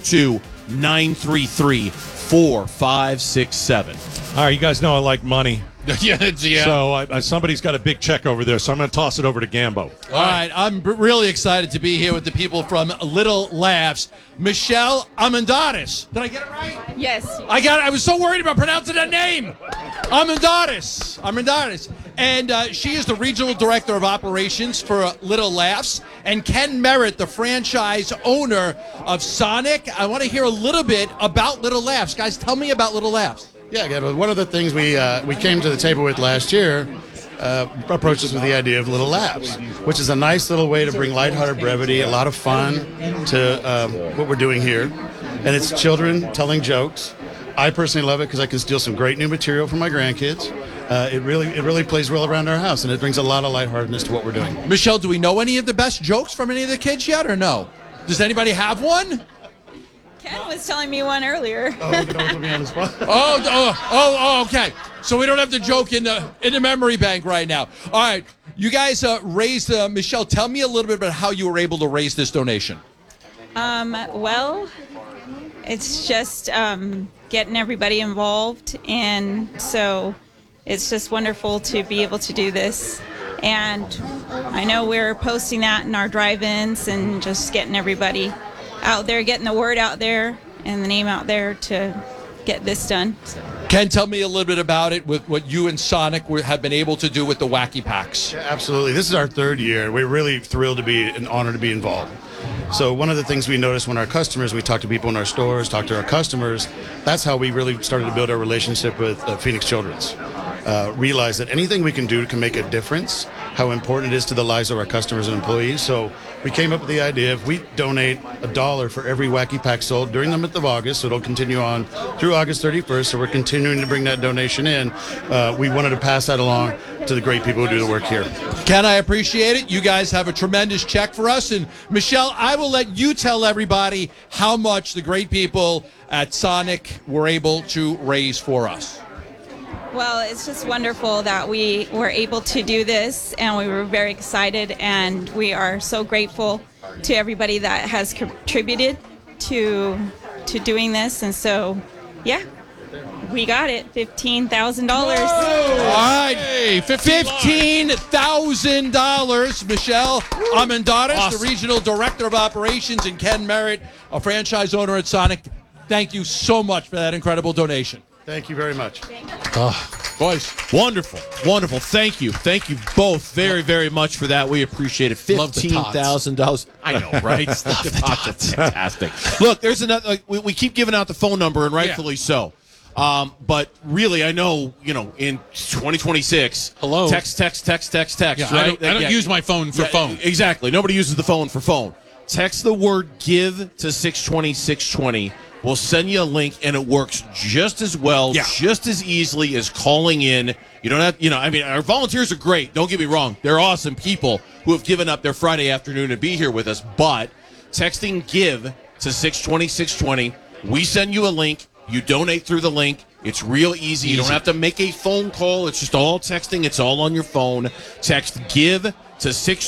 602-933-4567. All right, you guys know I like money. Yeah. So somebody's got a big check over there, so I'm going to toss it over to Gambo. All right, I'm really excited to be here with the people from Little Laughs. Michelle Amendatis. Did I get it right? Yes. I got it. I was so worried about pronouncing that name. Amendatis. And she is the regional director of operations for Little Laughs. And Ken Merritt, the franchise owner of Sonic. I want to hear a little bit about Little Laughs. Guys, tell me about Little Laughs. Yeah, again, one of the things we came to the table with last year approached us with the idea of Little Laughs, which is a nice little way to bring lighthearted brevity, a lot of fun to what we're doing here. And it's children telling jokes. I personally love it because I can steal some great new material from my grandkids. It really plays well around our house, and it brings a lot of lightheartedness to what we're doing. Michelle, do we know any of the best jokes from any of the kids yet, or no? Does anybody have one? Ken was telling me one earlier. Oh, don't put me on the spot. Okay. So we don't have to joke in the memory bank right now. All right. You guys raised, Michelle, tell me a little bit about how you were able to raise this donation. Well, it's just getting everybody involved. And so it's just wonderful to be able to do this. And I know we're posting that in our drive-ins and just getting everybody out there, getting the word out there and the name out there to get this done. Ken, tell me a little bit about it with what you and Sonic have been able to do with the Wacky Packs. Yeah, absolutely. This is our third year. We're really thrilled to be and honored to be involved. So one of the things we noticed when our customers, we talk to people in our stores, talk to our customers, that's how we really started to build our relationship with Phoenix Children's. Realize that anything we can do can make a difference, how important it is to the lives of our customers and employees. So we came up with the idea if we donate $1 for every Wacky Pack sold during the month of August, so it'll continue on through August 31st, so we're continuing to bring that donation in. We wanted to pass that along to the great people who do the work here. Ken, I appreciate it. You guys have a tremendous check for us. And Michelle, I will let you tell everybody how much the great people at Sonic were able to raise for us. Well, it's just wonderful that we were able to do this, and we were very excited, and we are so grateful to everybody that has contributed to doing this. And so, yeah, we got it, $15,000. All right, $15,000. Michelle Amendatis, awesome. The Regional Director of Operations, and Ken Merritt, a franchise owner at Sonic. Thank you so much for that incredible donation. Thank you very much. Boys. Wonderful. Thank you both very, very much for that. We appreciate it. $15,000. I know, right? Love the tots. Fantastic. Look, there's another. We keep giving out the phone number, and rightfully so. But really, I know, in 2026, hello, text, yeah, right? I don't use my phone for phone. Exactly. Nobody uses the phone for phone. Text the word GIVE to 620-620. We'll send you a link, and it works just as well, just as easily as calling in. You don't have, our volunteers are great. Don't get me wrong. They're awesome people who have given up their Friday afternoon to be here with us. But texting GIVE to 620-620, we send you a link. You donate through the link. It's real easy. You don't have to make a phone call. It's just all texting. It's all on your phone. Text GIVE to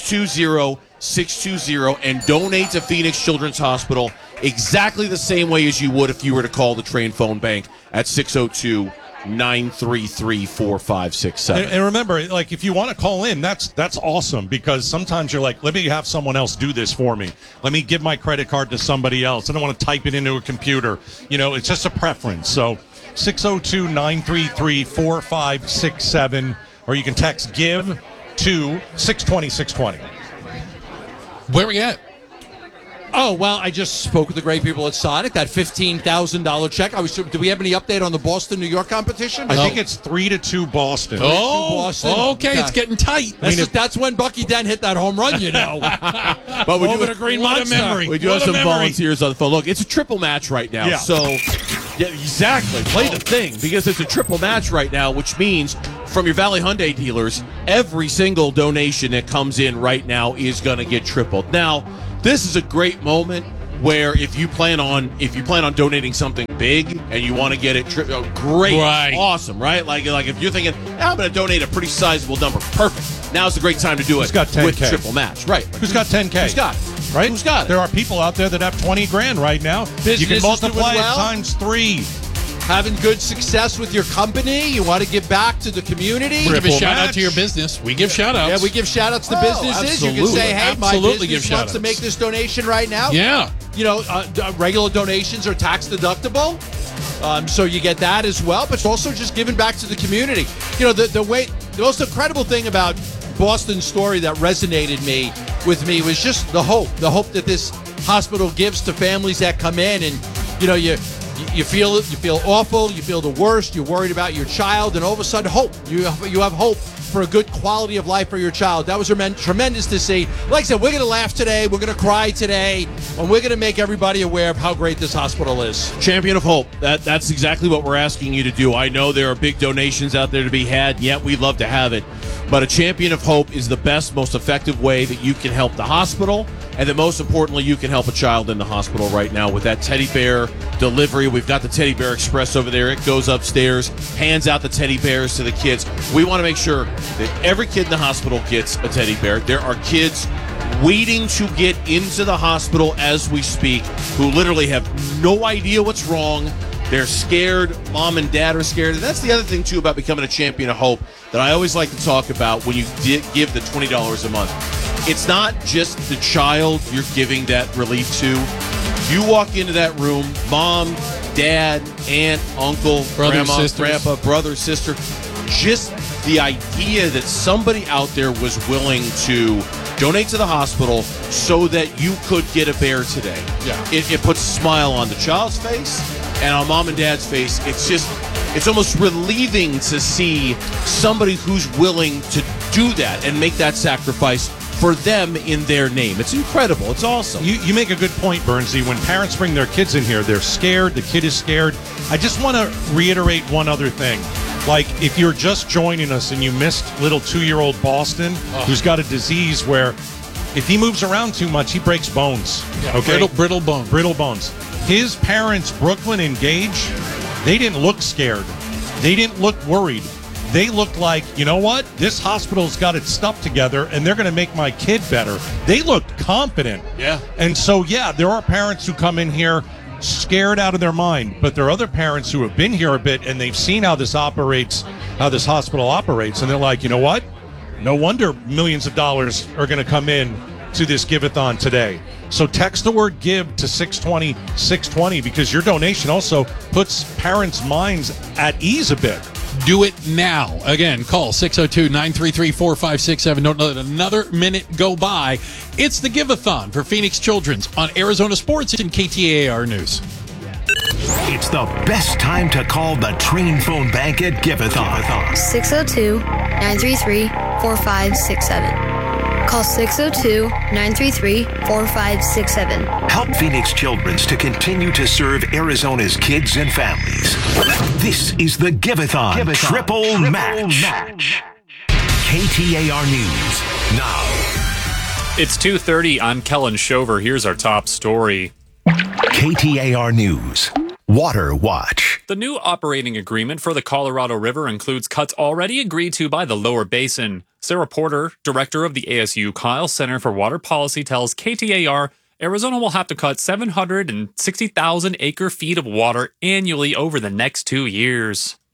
620-620 and donate to Phoenix Children's Hospital exactly the same way as you would if you were to call the Train Phone Bank at 602 602-933-4567. And remember, like, if you want to call in, that's awesome, because sometimes you're like, let me have someone else do this for me. Let me give my credit card to somebody else. I don't want to type it into a computer. You know, it's just a preference. So 602-933-4567, or you can text GIVE to 620-620. Where we at? Oh, well, I just spoke with the great people at Sonic. That $15,000 check. Do we have any update on the Boston, New York competition? I think it's 3-2 Boston. Okay, it's getting tight. That's when Bucky Dent hit that home run, you know. But we Over do, the Green what a Monster. memory. we do have some volunteers on the phone. Look, it's a triple match right now. Yeah. So, yeah, exactly. Play the thing, because it's a triple match right now, which means from your Valley Hyundai dealers, every single donation that comes in right now is going to get tripled. Now, this is a great moment where if you plan on donating something big and you want to get it great, Right. awesome, right? Like if you're thinking, I'm going to donate a pretty sizable number, perfect. Now's a great time to do it. Who's got 10K? With triple match, right? Who's got 10K? Who's got it? Right? Who's got it? There are people out there that have 20 grand right now. You Business can is multiply doing it well. times 3. Having good success with your company. You want to give back to the community. Give a Triple shout out match. to your business. We give shout outs. Yeah, we give shout outs to businesses. You can absolutely. say, hey, my Absolutely business give wants to shout-outs. make this donation right now. Yeah. You know, regular donations are tax deductible. So you get that as well, but also just giving back to the community. You know, the most incredible thing about Boston's story that resonated with me was just the hope that this hospital gives to families that come in, and you know, you feel awful, you feel the worst, you're worried about your child, and all of a sudden hope. You have hope for a good quality of life for your child. That was tremendous to see. Like I said, we're going to laugh today, we're going to cry today, and we're going to make everybody aware of how great this hospital is. Champion of Hope. That's exactly what we're asking you to do. I know there are big donations out there to be had, yet we'd love to have it. But a Champion of Hope is the best, most effective way that you can help the hospital, and that most importantly, you can help a child in the hospital right now with that teddy bear delivery. We've got the Teddy Bear Express over there. It goes upstairs, hands out the teddy bears to the kids. We want to make sure that every kid in the hospital gets a teddy bear. There are kids waiting to get into the hospital as we speak who literally have no idea what's wrong. They're scared. Mom and dad are scared. And that's the other thing, too, about becoming a Champion of Hope that I always like to talk about when you give the $20 a month. It's not just the child you're giving that relief to. You walk into that room, mom, dad, aunt, uncle, Brother, grandma, sisters. grandpa, brother, sister. Just the idea that somebody out there was willing to donate to the hospital so that you could get a bear today. Yeah. It puts a smile on the child's face and on mom and dad's face. It's almost relieving to see somebody who's willing to do that and make that sacrifice for them in their name. It's incredible. It's awesome. You make a good point, Bernsey. When parents bring their kids in here, they're scared. The kid is scared. I just want to reiterate one other thing. Like, if you're just joining us and you missed little 2-year-old Boston, who's got a disease where if he moves around too much, he breaks bones. Yeah, Okay? brittle bones. Brittle bones. His parents, Brooklyn and Gage, they didn't look scared. They didn't look worried. They looked like, you know what? This hospital's got its stuff together, and they're going to make my kid better. They looked confident. Yeah. And so, yeah, there are parents who come in here scared out of their mind, but there are other parents who have been here a bit, and they've seen how this operates, how this hospital operates, and they're like, you know what? No wonder millions of dollars are going to come in to this Give-a-thon today. So text the word GIVE to 620-620, because your donation also puts parents' minds at ease a bit. Do it now. Again, call 602-933-4567. Don't let another minute go by. It's the Give-a-thon for Phoenix Children's on Arizona Sports and KTAR News. It's the best time to call the Train Phone Bank at Give-a-thon. 602-933-4567. Call 602-933-4567. Help Phoenix Children's to continue to serve Arizona's kids and families. This is the Give-a-thon Triple Match. KTAR News now. It's 2:30. I'm Kellen Shover. Here's our top story. KTAR News. Water Watch. The new operating agreement for the Colorado River includes cuts already agreed to by the lower basin. Sarah Porter, director of the ASU Kyle Center for Water Policy, tells KTAR Arizona will have to cut 760,000 acre-feet of water annually over the next 2 years.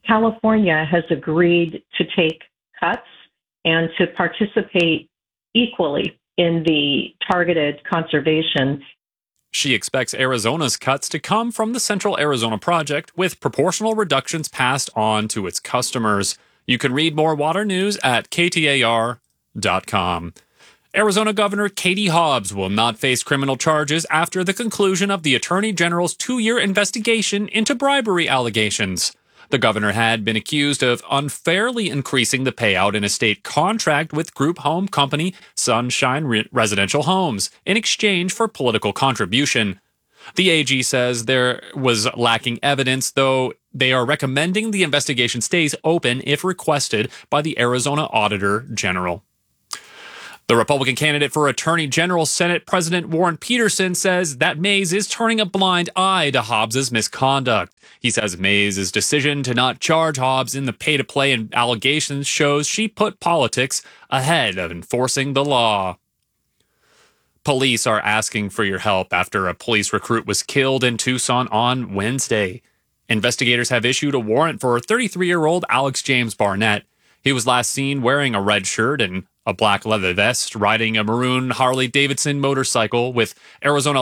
California has agreed to take cuts and to participate equally in the targeted conservation. She expects Arizona's cuts to come from the Central Arizona Project, with proportional reductions passed on to its customers. You can read more water news at ktar.com. Arizona Governor Katie Hobbs will not face criminal charges after the conclusion of the Attorney General's 2-year investigation into bribery allegations. The governor had been accused of unfairly increasing the payout in a state contract with group home company Sunshine Residential Homes in exchange for political contribution. The AG says there was lacking evidence, though they are recommending the investigation stays open if requested by the Arizona Auditor General. The Republican candidate for Attorney General, Senate President Warren Peterson, says that Mays is turning a blind eye to Hobbs' misconduct. He says Mays' decision to not charge Hobbs in the pay-to-play allegations shows she put politics ahead of enforcing the law. Police are asking for your help after a police recruit was killed in Tucson on Wednesday. Investigators have issued a warrant for 33-year-old Alex James Barnett. He was last seen wearing a red shirt and a black leather vest, riding a maroon Harley-Davidson motorcycle with Arizona